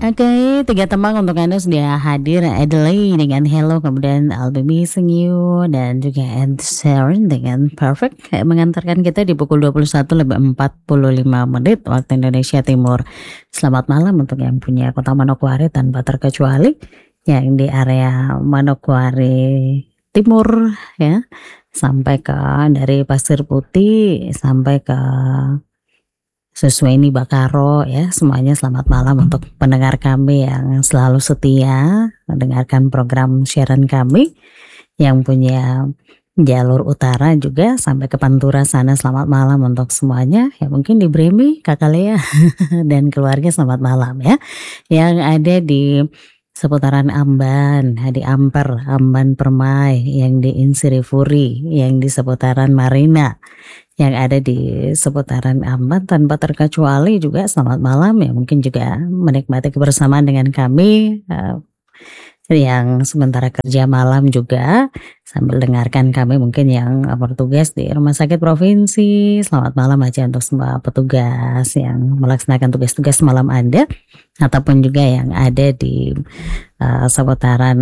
Oke, 3 tembang untuk Anda sudah hadir, Adele dengan Hello, kemudian I'll Be Missing You, dan juga Ed Sheeran dengan Perfect, mengantarkan kita di pukul 21:45 waktu Indonesia Timur. Selamat malam untuk yang punya Kota Manokwari tanpa terkecuali, yang di area Manokwari Timur ya, sampai ke dari Pasir Putih sampai ke Susweni Bakaro ya, semuanya selamat malam untuk pendengar kami yang selalu setia mendengarkan program siaran kami, yang punya jalur utara juga sampai ke Pantura sana selamat malam untuk semuanya, ya mungkin di Bremi, Kakak Lea dan keluarga selamat malam ya, yang ada di seputaran Amban, di Amper, Amban Permai, yang di Insirifuri, yang di seputaran Marina, yang ada di seputaran Amban tanpa terkecuali juga selamat malam ya, mungkin juga menikmati kebersamaan dengan kami yang sementara kerja malam juga sambil dengarkan kami, mungkin yang bertugas di rumah sakit provinsi, selamat malam aja untuk semua petugas yang melaksanakan tugas-tugas malam Anda, ataupun juga yang ada di seputaran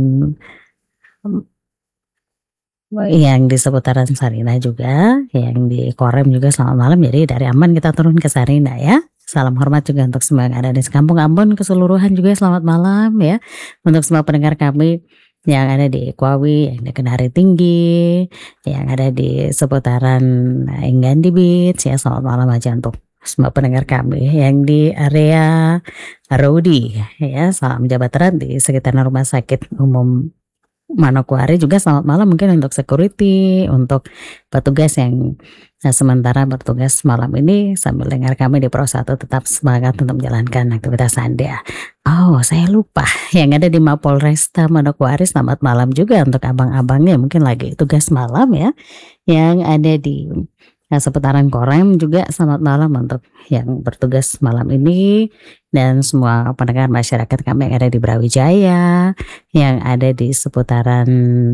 yang di seputaran Sarina juga, yang di Korem juga selamat malam. Jadi dari Amban kita turun ke Sarina ya. Salam hormat juga untuk semua yang ada di Kampung Ambon keseluruhan juga selamat malam ya. Untuk semua pendengar kami yang ada di Kwawi, yang di Kenari Tinggi, yang ada di seputaran Enggandi Beach ya, selamat malam aja untuk semua pendengar kami yang di area Rodi ya, salam Jabatera di sekitar Rumah Sakit Umum Manokwari juga selamat malam, mungkin untuk security, untuk petugas yang sementara bertugas malam ini sambil dengar kami di Pro 1, tetap semangat untuk menjalankan aktivitas Anda. Oh, saya lupa, yang ada di Mapolresta Manokwari selamat malam juga untuk abang-abangnya mungkin lagi tugas malam ya, yang ada di seputaran Korem juga selamat malam untuk yang bertugas malam ini, dan semua pendengar masyarakat kami yang ada di Brawijaya, yang ada di seputaran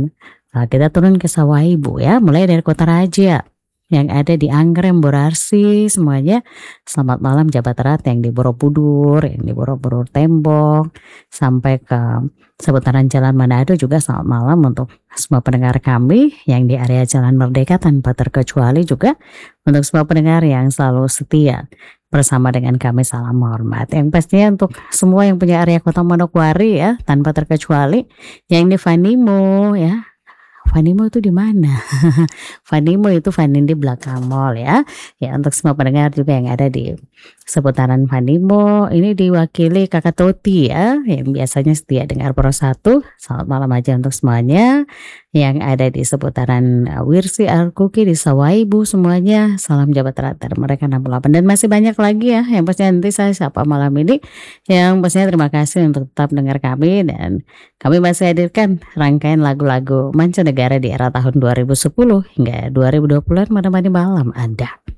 kita turun ke Sawah Ibu ya, mulai dari Kota Raja, yang ada di Anggrem, Borarsi, semuanya selamat malam. Jabat Erat yang di Borobudur, yang di Borobudur Tembok, sampai ke seputaran Jalan Manado juga selamat malam untuk semua pendengar kami yang di area Jalan Merdeka tanpa terkecuali juga untuk semua pendengar yang selalu setia bersama dengan kami, salam hormat. Yang pastinya untuk semua yang punya area Kota Manokwari ya, tanpa terkecuali, yang di Vanimo ya. Vanimo itu di mana? Vanimo itu di belakang mall ya. Ya, untuk semua pendengar juga yang ada di seputaran Vanimo, ini diwakili Kakak Toti ya, yang biasanya setia dengar Pro 1. Selamat malam aja untuk semuanya yang ada di seputaran Wirsi Alkuki di Sawah Ibu, semuanya salam Jabat Erat dari mereka 68, dan masih banyak lagi ya yang pastinya nanti saya sapa malam ini. Yang pastinya terima kasih untuk tetap dengar kami, dan kami masih hadirkan rangkaian lagu-lagu mancanegara di era tahun 2010 hingga 2020 menemani malam Anda.